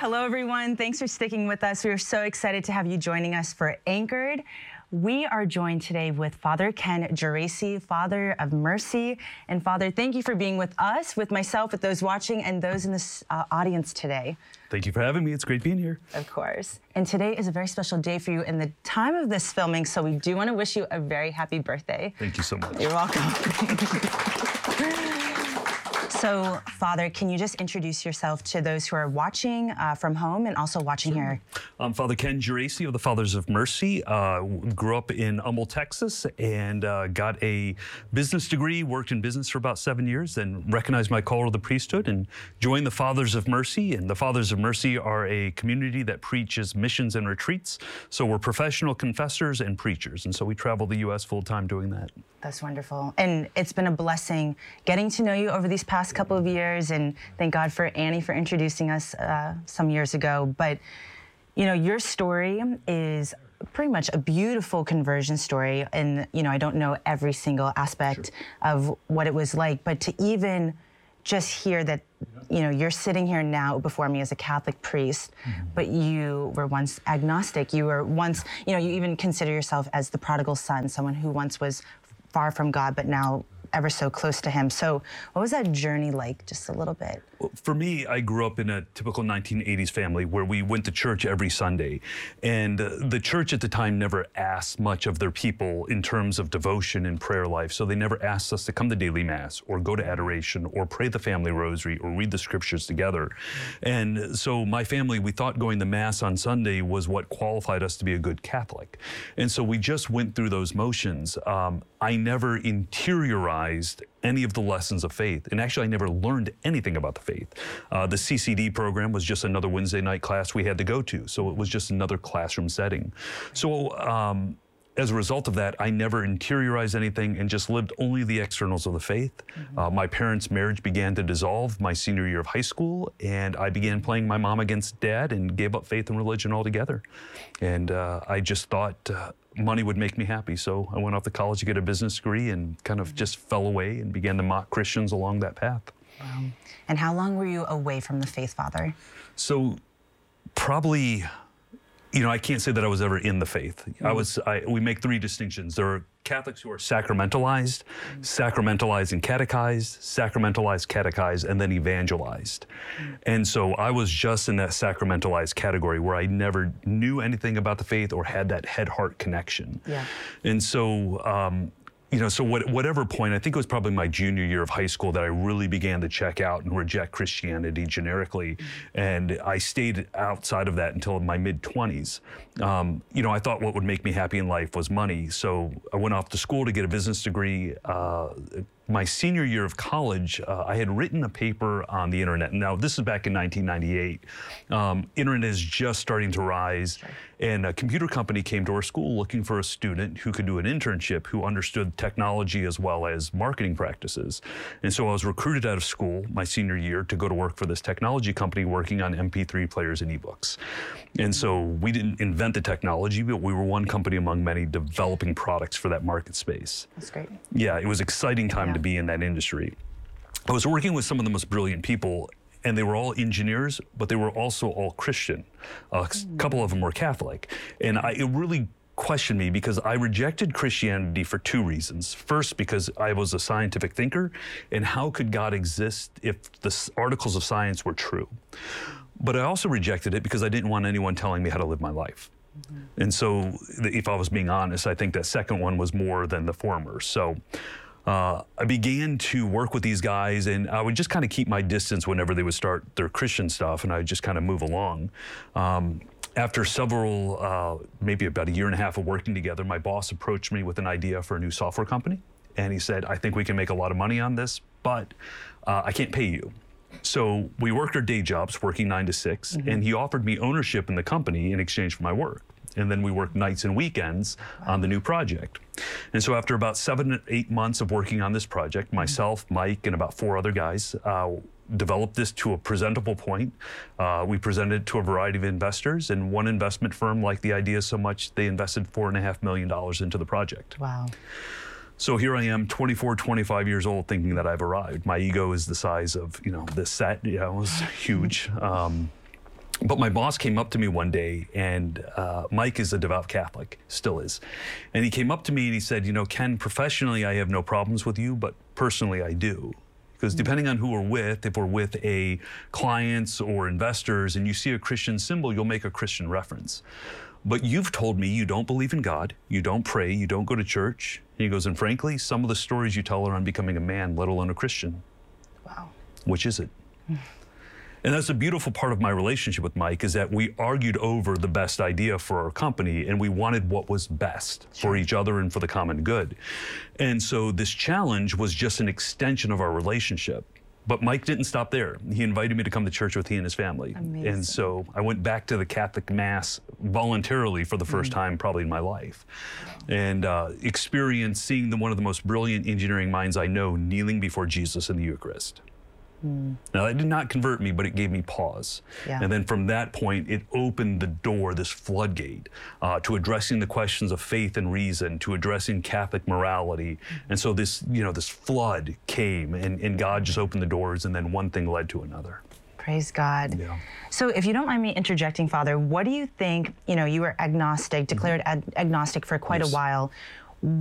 Hello, everyone. Thanks for sticking with us. We are so excited to have you joining us for Anchored. We are joined today with Father Ken Geraci, Father of Mercy. And Father, thank you for being with us, with myself, with those watching, and those in this audience today. Thank you for having me. It's great being here. Of course. And today is a very special day for you in the time of this filming, so we do want to wish you a very happy birthday. Thank you so much. You're welcome. So, Father, can you just introduce yourself to those who are watching from home and also watching here? I'm Father Ken Geraci of the Fathers of Mercy. Grew up in Humble, Texas, and got a business degree, worked in business for about 7 years, then recognized my call to the priesthood and joined the Fathers of Mercy. And the Fathers of Mercy are a community that preaches missions and retreats. So we're professional confessors and preachers. And so we travel the U.S. full-time doing that. That's wonderful. And it's been a blessing getting to know you over these past couple of years, and thank God for Annie for introducing us some years ago. But, you know, your story is pretty much a beautiful conversion story. And, you know, I don't know every single aspect of what it was like, but to even just hear that, you know, you're sitting here now before me as a Catholic priest, but you were once agnostic. You were once, you know, you even consider yourself as the prodigal son, someone who once was far from God, but now ever so close to him. So what was that journey like, just a little bit? Well, for me, I grew up in a typical 1980s family where we went to church every Sunday. And the church at the time never asked much of their people in terms of devotion and prayer life. So they never asked us to come to daily mass or go to adoration or pray the family rosary or read the scriptures together. And so my family, we thought going to mass on Sunday was what qualified us to be a good Catholic. And so we just went through those motions. I never interiorized any of the lessons of faith. And actually, I never learned anything about the faith. The CCD program was just another Wednesday night class we had to go to. So it was just another classroom setting. So as a result of that, I never interiorized anything and just lived only the externals of the faith. My parents' marriage began to dissolve my senior year of high school, and I began playing my mom against dad and gave up faith and religion altogether. And I just thought money would make me happy. So I went off to college to get a business degree and kind of just fell away and began to mock Christians along that path. Wow. And how long were you away from the faith, Father? So probably, you know, I can't say that I was ever in the faith. We make three distinctions. There are Catholics who are sacramentalized, sacramentalized and catechized, sacramentalized, catechized, and then evangelized. And so I was just in that sacramentalized category where I never knew anything about the faith or had that head-heart connection. Yeah. And so, you know, so whatever point, I think it was probably my junior year of high school that I really began to check out and reject Christianity generically. And I stayed outside of that until my mid-20s. You know, I thought what would make me happy in life was money. So I went off to school to get a business degree. My senior year of college, I had written a paper on the internet. Now, this is back in 1998. Internet is just starting to rise. And a computer company came to our school looking for a student who could do an internship, who understood technology as well as marketing practices. And so I was recruited out of school my senior year to go to work for this technology company working on MP3 players and ebooks. And so we didn't invent the technology, but we were one company among many developing products for that market space. That's great. Yeah, it was an exciting time to be in that industry. I was working with some of the most brilliant people, and they were all engineers, but they were also all Christian. A couple of them were Catholic. And it really questioned me because I rejected Christianity for two reasons. First, because I was a scientific thinker, and how could God exist if the articles of science were true? But I also rejected it because I didn't want anyone telling me how to live my life. And so, if I was being honest, I think that second one was more than the former. So I began to work with these guys, and I would just kind of keep my distance whenever they would start their Christian stuff, and I would just kind of move along. After several, maybe about a year and a half of working together, my boss approached me with an idea for a new software company. And he said, I think we can make a lot of money on this, but I can't pay you. So we worked our day jobs, working 9 to 6, and he offered me ownership in the company in exchange for my work. And then we worked nights and weekends on the new project. And so after about 7 to 8 months of working on this project, myself, Mike, and about 4 other guys developed this to a presentable point. We presented it to a variety of investors, and one investment firm liked the idea so much they invested $4.5 million into the project. Wow. So here I am, 24, 25 years old, thinking that I've arrived. My ego is the size of, this set, it was huge. But my boss came up to me one day, and Mike is a devout Catholic, still is. And he came up to me and he said, Ken, professionally, I have no problems with you, but personally, I do. Because depending on who we're with, if we're with clients or investors and you see a Christian symbol, you'll make a Christian reference. But you've told me you don't believe in God, you don't pray, you don't go to church. And he goes, and frankly, some of the stories you tell are on becoming a man, let alone a Christian. Wow. Which is it? And that's a beautiful part of my relationship with Mike, is that we argued over the best idea for our company, and we wanted what was best for each other and for the common good. And so this challenge was just an extension of our relationship. But Mike didn't stop there. He invited me to come to church with he and his family. Amazing. And so I went back to the Catholic Mass voluntarily for the first time probably in my life. And experienced seeing one of the most brilliant engineering minds I know kneeling before Jesus in the Eucharist. Now, that did not convert me, but it gave me pause. Yeah. And then from that point, it opened the door, this floodgate, to addressing the questions of faith and reason, to addressing Catholic morality. And so this, this flood came, and God just opened the doors, and then one thing led to another. Praise God. Yeah. So if you don't mind me interjecting, Father, what do you think, you were agnostic, declared agnostic for quite a while.